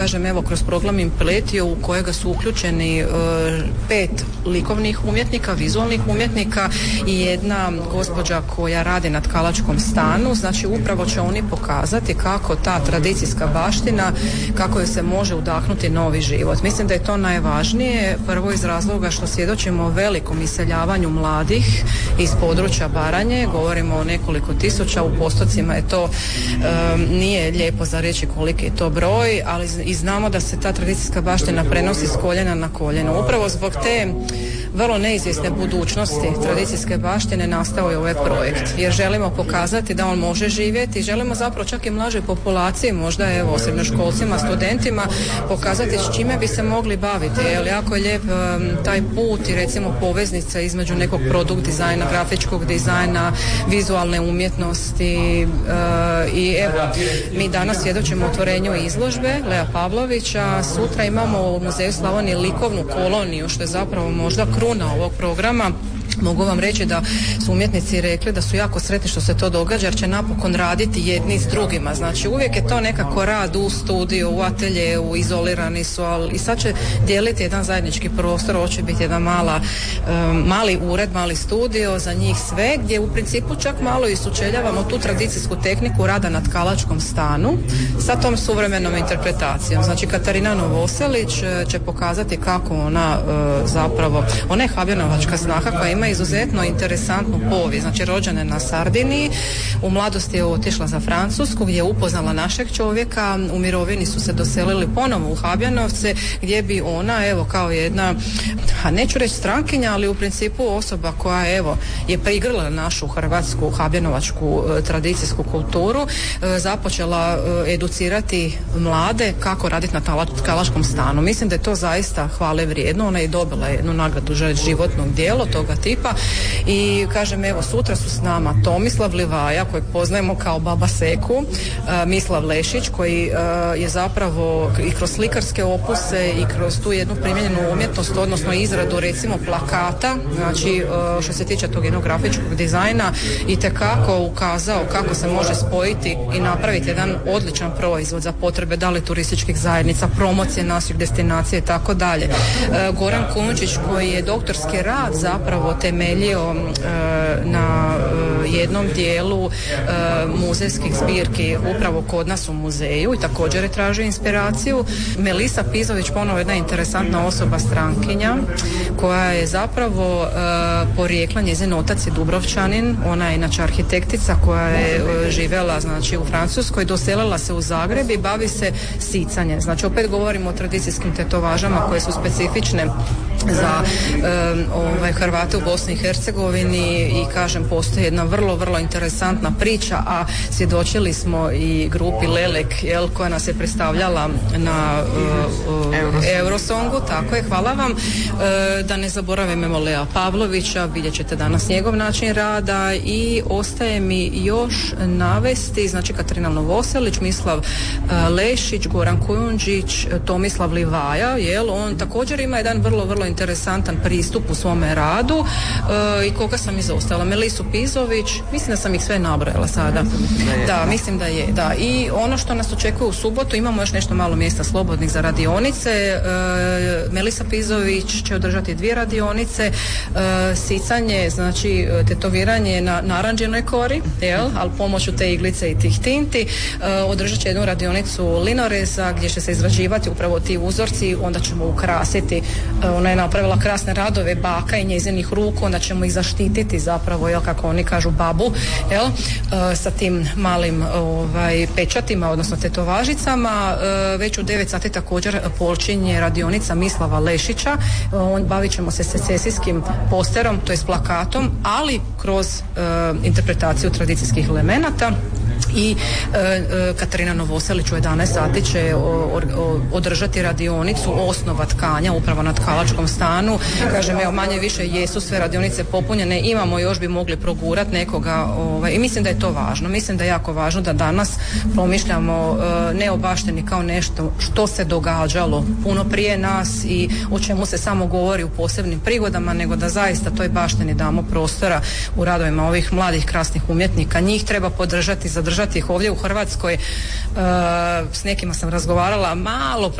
kažem, evo kroz program Impletio u kojega su uključeni 5 likovnih umjetnika, vizualnih umjetnika i jedna gospođa koja radi na tkalačkom stanu. Znači upravo će oni pokazati kako ta tradicijska baština, kako joj se može udahnuti novi život. Mislim da je to najvažnije, prvo iz razloga što svjedočimo o velikom iseljavanju mladih iz područja Baranje, govorimo o nekoliko tisuća, u postocima je to nije lijepo za reći koliki je to broj, ali i znamo da se ta tradicijska baština prenosi s koljena na koljeno. Upravo zbog te vrlo neizvjesne budućnosti tradicijske baštine nastao je ovaj projekt, jer želimo pokazati da on može živjeti, želimo zapravo čak i mlađoj populaciji, možda evo srednjoškolcima, studentima, pokazati s čime bi se mogli baviti, jer jako je lijep taj put i recimo poveznica između nekog produkt dizajna, grafičkog dizajna, vizualne umjetnosti i evo, mi danas svjedočimo otvorenju izložbe Lea Pavlovića, sutra imamo u Muzeju Slavonije likovnu koloniju, što je zapravo možda kruna ovog programa. Mogu vam reći da su umjetnici rekli da su jako sretni što se to događa, jer će napokon raditi jedni s drugima. Znači uvijek je to nekako rad u studiju, u ateljeu, izolirani su, ali i sad će dijeliti jedan zajednički prostor, ovo će biti jedan mali ured, mali studio za njih sve, gdje u principu čak malo i sučeljavamo tu tradicijsku tehniku rada na tkalačkom stanu sa tom suvremenom interpretacijom. Znači Katarina Novoselić će pokazati kako ona zapravo, ona je habjanovačka snaha koja ima izuzetno interesantnu povijest. Znači rođena je na Sardiniji, u mladosti je otišla za Francusku gdje je upoznala našeg čovjeka, u mirovini su se doselili ponovo u Habjanovce gdje bi ona evo kao jedna, neću reći strankinja, ali u principu osoba koja evo je prigrla našu hrvatsku habjanovačku tradicijsku kulturu, započela educirati mlade kako raditi na tkalačkom stanu. Mislim da je to zaista hvale vrijedno. Ona je dobila jednu nagradu za životno djelo toga tipa i kažem evo sutra su s nama Tomislav Livaja kojeg poznajemo kao Baba Seku, Mislav Lešić koji je zapravo i kroz slikarske opuse i kroz tu jednu primijenjenu umjetnost, odnosno izradu recimo plakata, znači što se tiče tog jednog grafičkog dizajna, itekako ukazao kako se može spojiti i napraviti jedan odličan proizvod za potrebe da li turističkih zajednica, promocije naših destinacija i tako dalje. Goran Kunčić koji je doktorski rad zapravo temeljio na jednom dijelu muzejskih zbirki upravo kod nas u muzeju i također je tražio inspiraciju. Melisa Pizović, ponovo jedna interesantna osoba, strankinja, koja je zapravo porijekla, njezin otac je Dubrovčanin, ona je inače arhitektica koja je živjela znači u Francuskoj, doselila se u Zagreb i bavi se sicanjem. Znači opet govorimo o tradicijskim tetovažama koje su specifične za Hrvate u Bosni i Hercegovini i kažem postoji jedna vrlo, vrlo interesantna priča, a svjedočili smo i grupi Lelek koja nas je predstavljala na Eurosongu, tako je, hvala vam. Da ne zaboravimo Lea Pavlovića, vidjet ćete danas njegov način rada i ostaje mi još navesti, znači Katarina Novoselić, Mislav Lešić, Goran Kujundžić, Tomislav Livaja, on također ima jedan vrlo, vrlo interesantan pristup u svome radu i koga sam izostavila, Melisu Pizović, mislim da sam ih sve nabrojala sada. Da, mislim da je, da. I ono što nas očekuje u subotu, imamo još nešto malo mjesta slobodnih za radionice. Melisa Pizović će održati 2 radionice, sicanje, znači tetoviranje na naranđenoj kori, ali pomoću te iglice i tih tinti. Održat će jednu radionicu linoreza gdje će se izrađivati upravo ti uzorci, onda ćemo ukrasiti, ona je napravila krasne radove baka i njezinih ruku, onda ćemo ih zaštititi zapravo, kako oni kažu, babu, sa tim malim pečatima, odnosno tetovažicama. Već u 9 sati također počinje radionica Mislava Lešića, bavit ćemo se secesijskim posterom, to je s plakatom, ali kroz interpretaciju tradicijskih elemenata. I Katarina Novoselić u 11 sati će održati radionicu osnova tkanja upravo na tkalačkom stanu. Kažem, manje više jesu sve radionice popunjene, imamo još bi mogli progurati nekoga i mislim da je to važno. Mislim da je jako važno da danas promišljamo ne o baštini kao nešto što se događalo puno prije nas i o čemu se samo govori u posebnim prigodama, nego da zaista toj baštini damo prostora u radovima ovih mladih krasnih umjetnika. Njih treba podržati, zadržati ih ovdje u Hrvatskoj. S nekima sam razgovarala malo